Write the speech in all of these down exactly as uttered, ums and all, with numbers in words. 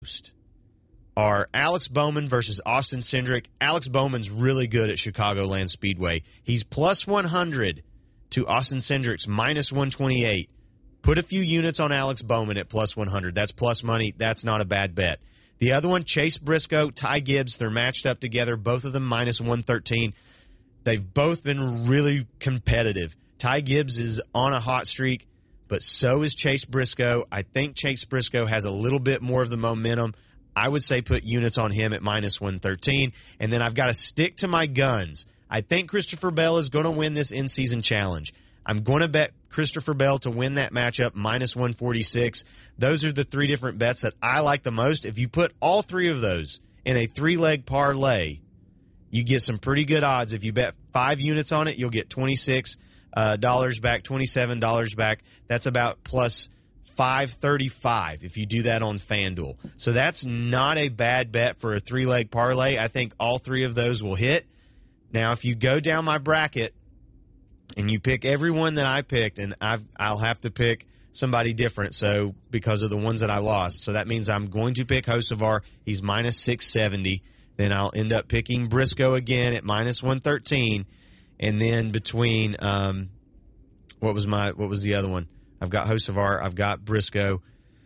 are Alex Bowman versus Austin Cindric. Alex Bowman's really good at Chicagoland Speedway. He's plus one hundred to Austin Cindric's minus one twenty-eight. Put a few units on Alex Bowman at plus one hundred. That's plus money. That's not a bad bet. The other one, Chase Briscoe, Ty Gibbs, they're matched up together, both of them minus one thirteen. They've both been really competitive. Ty Gibbs is on a hot streak, but so is Chase Briscoe. I think Chase Briscoe has a little bit more of the momentum. I would say put units on him at minus one thirteen. And then I've got to stick to my guns. I think Christopher Bell is going to win this in-season challenge. I'm going to bet Christopher Bell to win that matchup minus one forty-six. Those are the three different bets that I like the most. If you put all three of those in a three-leg parlay, you get some pretty good odds. If you bet five units on it, you'll get twenty-six dollars back, twenty-seven dollars back. That's about plus five thirty-five if you do that on FanDuel. So that's not a bad bet for a three-leg parlay. I think all three of those will hit. Now, if you go down my bracket and you pick every one that I picked, and I've, I'll have to pick somebody different so because of the ones that I lost. So that means I'm going to pick Hocevar. He's minus six seventy. Then I'll end up picking Briscoe again at minus one thirteen. And then between um, what was my what was the other one? I've got Hocevar. I've got Briscoe.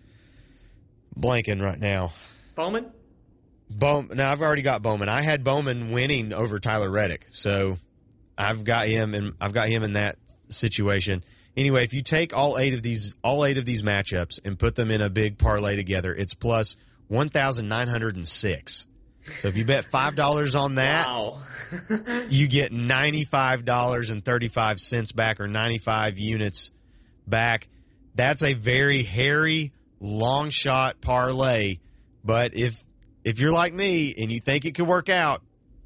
Blanking right now. Bowman? Bowman. No, I've already got Bowman. I had Bowman winning over Tyler Reddick, so I've got him and I've got him in that situation. Anyway, if you take all eight of these all eight of these matchups and put them in a big parlay together, it's plus one thousand nine hundred six. So if you bet five dollars on that, wow. you get ninety-five dollars and thirty-five cents back, or ninety-five units back. That's a very hairy, long shot parlay. But if if you're like me and you think it could work out,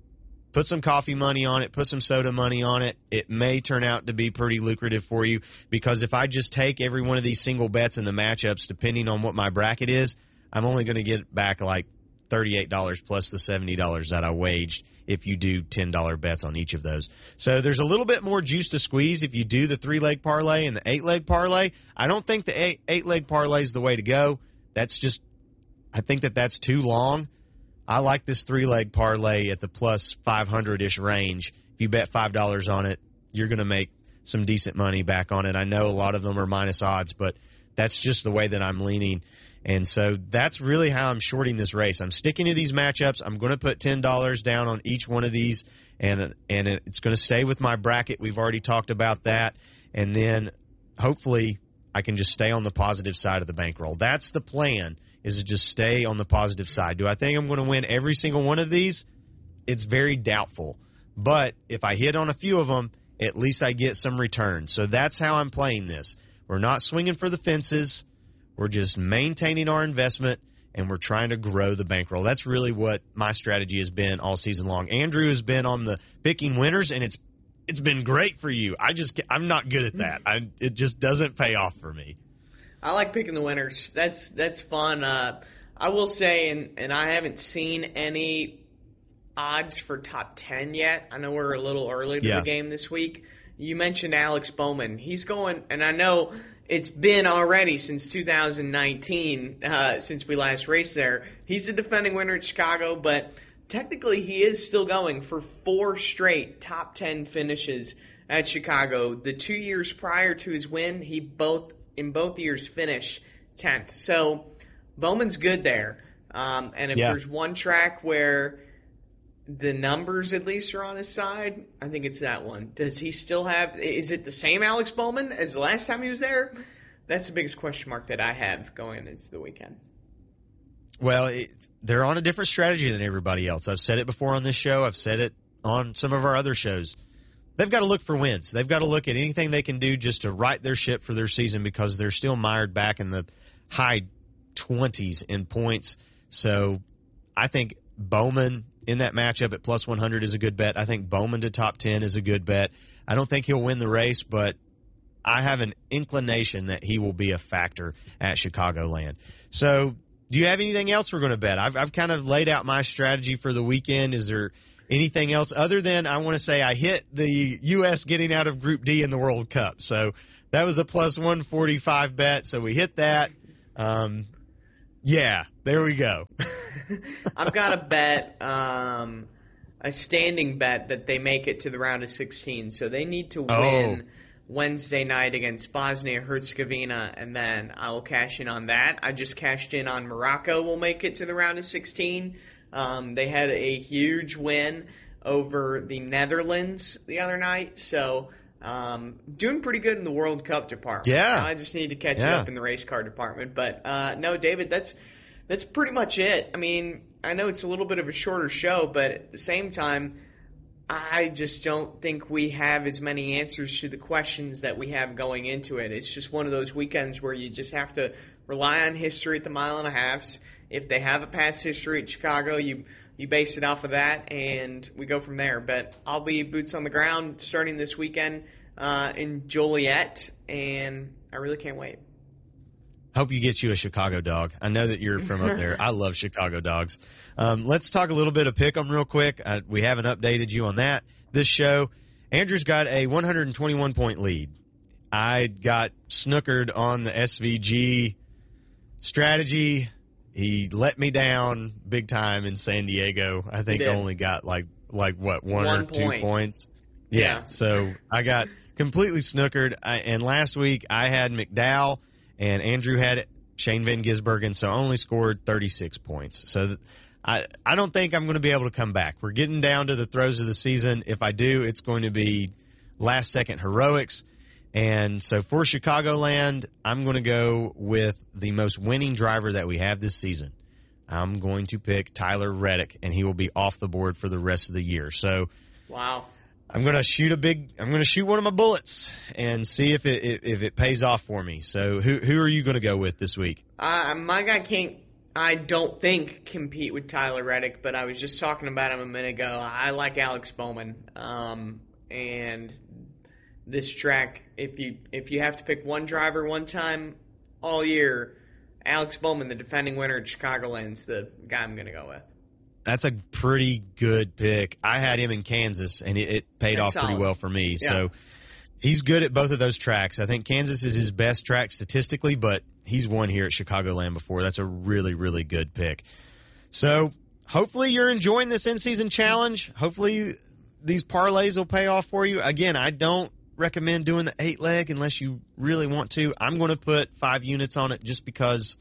put some coffee money on it, put some soda money on it. It may turn out to be pretty lucrative for you, because if I just take every one of these single bets in the matchups, depending on what my bracket is, I'm only going to get back like thirty-eight dollars plus the seventy dollars that I waged if you do ten dollar bets on each of those. So there's a little bit more juice to squeeze if you do the three-leg parlay and the eight-leg parlay. I don't think the eight, eight-leg parlay is the way to go. That's just, I think that that's too long. I like this three-leg parlay at the plus five hundred-ish range. If you bet five dollars on it, you're going to make some decent money back on it. I know a lot of them are minus odds, but that's just the way that I'm leaning. And so that's really how I'm shorting this race. I'm sticking to these matchups. I'm going to put ten dollars down on each one of these, and and it's going to stay with my bracket. We've already talked about that. And then hopefully I can just stay on the positive side of the bankroll. That's the plan, is to just stay on the positive side. Do I think I'm going to win every single one of these? It's very doubtful. But if I hit on a few of them, at least I get some return. So that's how I'm playing this. We're not swinging for the fences. We're just maintaining our investment, and we're trying to grow the bankroll. That's really what my strategy has been all season long. Andrew has been on the picking winners, and it's it's been great for you. I just I'm not good at that. I, it just doesn't pay off for me. I like picking the winners. That's that's fun. Uh, I will say, and, and I haven't seen any odds for top ten yet. I know we're a little early to yeah. the game this week. You mentioned Alex Bowman. He's going, and I know it's been already since two thousand nineteen, uh, since we last raced there. He's the defending winner at Chicago, but technically he is still going for four straight top ten finishes at Chicago. The two years prior to his win, he both in both years finished tenth. So Bowman's good there. Um, and if yeah. there's one track where the numbers at least are on his side, I think it's that one. Does he still have – is it the same Alex Bowman as the last time he was there? That's the biggest question mark that I have going into the weekend. Well, it, they're on a different strategy than everybody else. I've said it before on this show. I've said it on some of our other shows. They've got to look for wins. They've got to look at anything they can do just to right their ship for their season, because they're still mired back in the high twenties in points. So I think Bowman in that matchup at plus one hundred is a good bet. I think Bowman to top ten is a good bet. I don't think he'll win the race, but I have an inclination that he will be a factor at Chicagoland. So do you have anything else we're going to bet? I've, I've kind of laid out my strategy for the weekend. Is there anything else other than I want to say I hit the U S getting out of Group D in the World Cup? So that was a plus one forty-five bet, so we hit that. Um, Yeah, there we go. I've got a bet, um, a standing bet that they make it to the round of sixteen. So they need to win Oh. Wednesday night against Bosnia-Herzegovina, and then I will cash in on that. I just cashed in on Morocco will make it to the round of sixteen. Um, they had a huge win over the Netherlands the other night, so um, doing pretty good in the World Cup department. Yeah. I just need to catch Yeah. up in the race car department. But uh, no, David, that's that's pretty much it. I mean, I know it's a little bit of a shorter show, but at the same time, I just don't think we have as many answers to the questions that we have going into it. It's just one of those weekends where you just have to rely on history at the mile and a halves. If they have a past history at Chicago, you you base it off of that, and we go from there. But I'll be boots on the ground starting this weekend uh, in Joliet, and I really can't wait. Hope you get you a Chicago dog. I know that you're from up there. I love Chicago dogs. Um, let's talk a little bit of Pick'em real quick. Uh, we haven't updated you on that this show. Andrew's got a one hundred twenty-one point lead. I got snookered on the S V G strategy. He let me down big time in San Diego. I think I only got like like what one, one or two point. points. Yeah, Yeah. So I got completely snookered. I, and last week I had McDowell. And Andrew had Shane Van Gisbergen, so only scored thirty-six points. So th- I I don't think I'm going to be able to come back. We're getting down to the throes of the season. If I do, it's going to be last-second heroics. And so for Chicagoland, I'm going to go with the most winning driver that we have this season. I'm going to pick Tyler Reddick, and he will be off the board for the rest of the year. So Wow. I'm gonna shoot a big. I'm gonna shoot one of my bullets and see if it if it pays off for me. So who who are you gonna go with this week? Uh, my guy can't, I don't think, compete with Tyler Reddick, but I was just talking about him a minute ago. I like Alex Bowman. Um, and this track, if you if you have to pick one driver one time all year, Alex Bowman, the defending winner at Chicagoland's the guy I'm going to go with. That's a pretty good pick. I had him in Kansas, and it, it paid That's off pretty solid. well for me. Yeah. So he's good at both of those tracks. I think Kansas is his best track statistically, but he's won here at Chicagoland before. That's a really, really good pick. So hopefully you're enjoying this in-season challenge. Hopefully these parlays will pay off for you. Again, I don't recommend doing the eight-leg unless you really want to. I'm going to put five units on it just because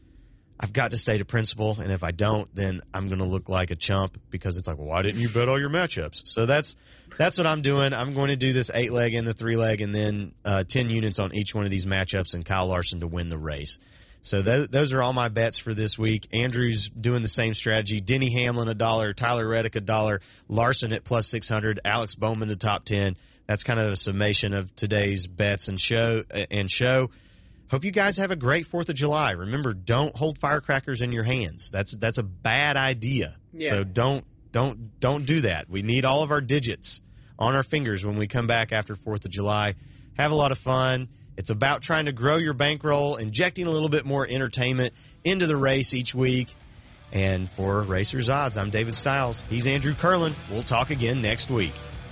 I've got to stay to principle, and if I don't, then I'm going to look like a chump because it's like, well, why didn't you bet all your matchups? So that's that's what I'm doing. I'm going to do this eight-leg and the three-leg and then uh, ten units on each one of these matchups and Kyle Larson to win the race. So th- those are all my bets for this week. Andrew's doing the same strategy. Denny Hamlin, a dollar. Tyler Reddick, a dollar. Larson at plus six hundred. Alex Bowman, the top ten. That's kind of a summation of today's bets and show. And show. Hope you guys have a great fourth of July. Remember, don't hold firecrackers in your hands. That's that's a bad idea. Yeah. So don't don't don't do that. We need all of our digits on our fingers when we come back after fourth of July. Have a lot of fun. It's about trying to grow your bankroll, injecting a little bit more entertainment into the race each week. And for Racers Odds, I'm David Stiles. He's Andrew Curlin. We'll talk again next week.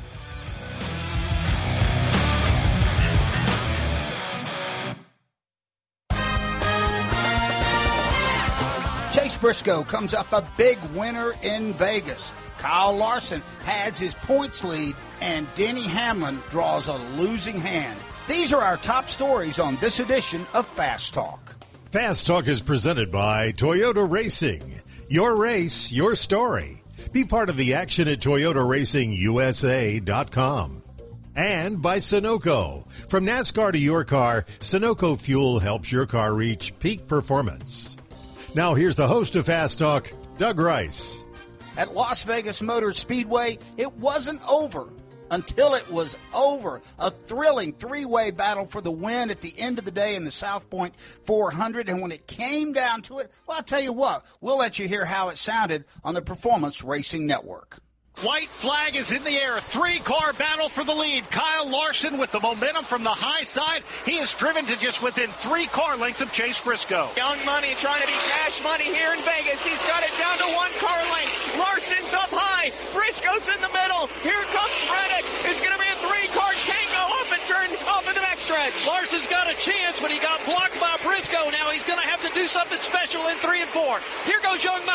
Chase Briscoe comes up a big winner in Vegas. Kyle Larson has his points lead, and Denny Hamlin draws a losing hand. These are our top stories on this edition of Fast Talk. Fast Talk is presented by Toyota Racing. Your race, your story. Be part of the action at Toyota Racing U S A dot com. And by Sunoco. From NASCAR to your car, Sunoco Fuel helps your car reach peak performance. Now here's the host of Fast Talk, Doug Rice. At Las Vegas Motor Speedway, it wasn't over until it was over. A thrilling three-way battle for the win at the end of the day in the South Point four hundred. And when it came down to it, well, I'll tell you what, we'll let you hear how it sounded on the Performance Racing Network. White flag is in the air. Three-car battle for the lead. Kyle Larson with the momentum from the high side. He is driven to just within three car lengths of Chase Briscoe. Young Money trying to be cash money here in Vegas. He's got it down to one car length. Larson's up high. Briscoe's in the middle. Here comes Reddick. It's going to be a three-car tango off and turn off in the back stretch. Larson's got a chance, but he got blocked by Briscoe. Now he's going to have to do something special in three and four. Here goes Young Mountain.